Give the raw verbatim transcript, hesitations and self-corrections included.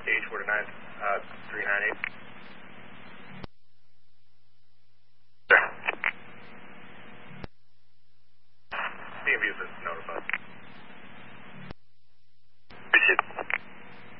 H forty-nine, uh, three nine eight. Sir. D M V is notified.